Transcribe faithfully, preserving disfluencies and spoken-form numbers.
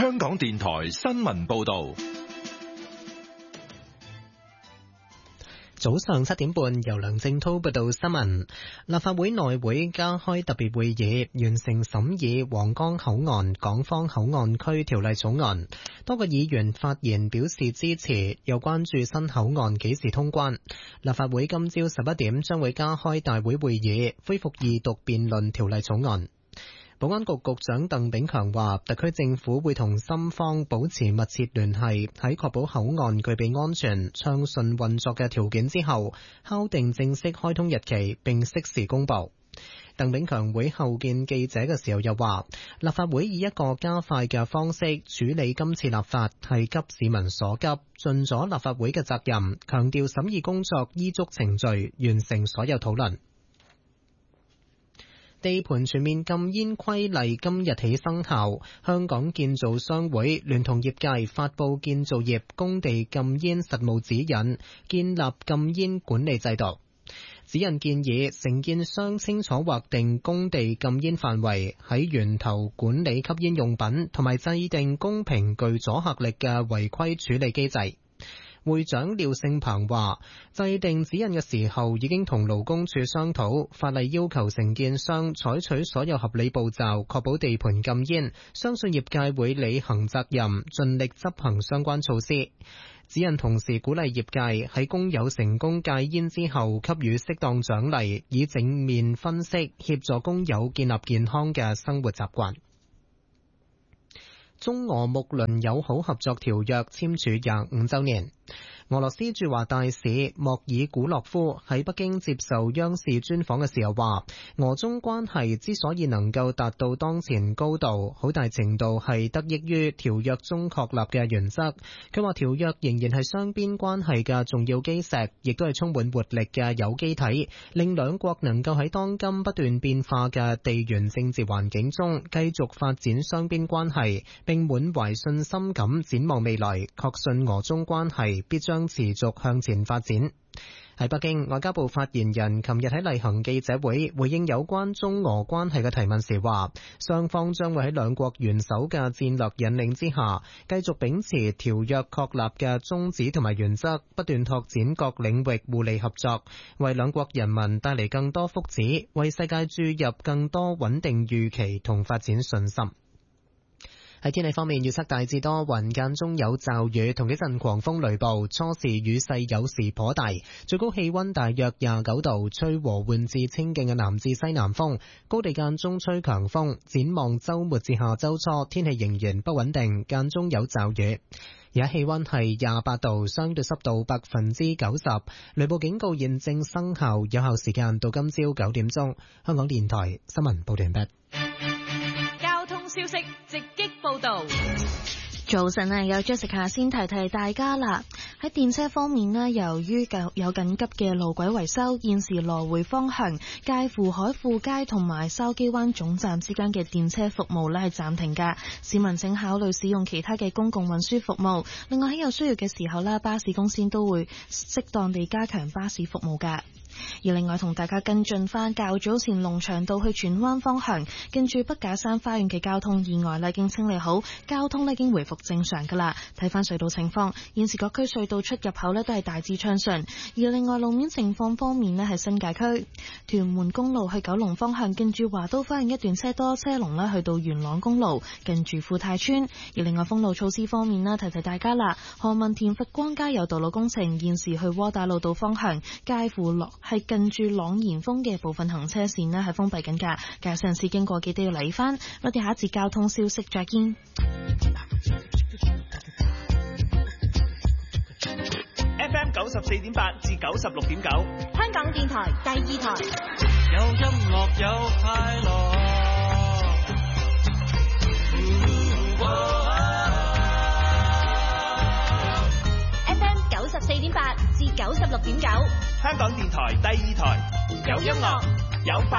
香港電台新聞報道。 早上七點半，由梁正濤報道新聞。立法會內會加開特別會議，完成審議皇崗口岸港方口岸區條例草案。多個議員發言表示支持，又關注新口岸幾時通關。立法會今朝十一點將會加開大會會議，恢復二讀辯論條例草案。保安局局長鄧炳強話，特區政府會同深方保持密切聯繫，喺確保口岸具備安全、暢順運作嘅條件之後，敲定正式開通日期，並適時公佈。鄧炳強會後見記者嘅時候又話，立法會以一個加快嘅方式處理今次立法係急市民所急，盡咗立法會嘅責任，強調審議工作依足程序，完成所有討論。地盤全面禁煙規例今日起生效，香港建造商會聯同業界發布建造業工地禁煙實務指引，建立禁煙管理制度。指引建議承建商清楚劃定工地禁煙範圍，喺源頭管理吸煙用品，同埋制定公平具阻嚇力嘅違規處理機制。會長廖勝鵬話，制定指引嘅時候已經同勞工處商討，法例要求承建商採取所有合理步驟，確保地盤禁煙，相信業界會履行責任，盡力執行相關措施。指引同時鼓勵業界喺工友成功戒煙之後給予適當獎勵，以正面分析協助工友建立健康嘅生活習慣。中俄睦鄰友好合作條約簽署廿五週年。俄羅斯駐華大使莫爾古洛夫喺北京接受央視專訪嘅時候話，俄中關係之所以能夠達到當前高度，好大程度係得益於條約中確立嘅原則。佢話條約仍然係雙邊關係嘅重要基石，亦都係充滿活力嘅有機體，令兩國能夠喺當今不斷變化嘅地緣政治環境中繼續發展雙邊關係，並滿懷信心咁展望未來，確信俄中關係必將持續向前發展。喺北京，外交部發言人琴日喺例行記者會回應有關中俄關係嘅提問時話，雙方將會喺兩國元首嘅戰略引領之下，繼續秉持條約確立嘅宗旨同埋原則，不斷拓展各領域互利合作，為兩國人民帶嚟更多福祉，為世界注入更多穩定預期同發展信心。喺天氣方面，預測大致多雲，間中有驟雨同幾陣狂風雷暴，初時雨勢有時頗大，最高氣溫大約廿九度，吹和緩至清勁嘅南至西南風，高地間中吹強風。展望周末至下周初，天氣仍然不穩定，間中有驟雨。而家氣溫係廿八度，相對濕度百分之九十，雷暴警告現正生效，有效時間到今朝九點鐘。香港電台新聞報道完畢。 消息直擊報道。 早晨啊，有 Jessica 先提提大家啦。喺電車方面呢，由於有緊急嘅路軌維修，現時來回方向介乎海富街同埋筲箕灣總站之間嘅電車服務呢係暫停㗎。市民請考慮使用其他嘅公共運輸服務。另外喺有需要嘅時候呢，巴士公司都會適當地加強巴士服務㗎。而另外同大家跟進翻較早前龍翔道去荃灣方向近住筆架山花園嘅交通意外咧，已經清理好，交通咧已經回復正常噶啦。睇翻隧道情況，現時各區隧道出入口咧都係大致暢順。而另外路面情況方面咧，係新界區屯門公路去九龍方向近住華都花園一段車多車龍咧，去到元朗公路近住富泰村。而另外封路措施方面咧，提提大家啦，何文田佛光街有道路工程，現時去窩打老道方向介乎落係近住朗然峰嘅部分行車線呢係封閉緊㗎，駕駛人士經過記得要留意返。我哋下一節交通消息再見。 F M 九十四點八至九十六點九， 香港電台第二台。 有音樂有快樂。 F M 九十四點八至九十六點九， 香港電台第二台，有音樂有快樂。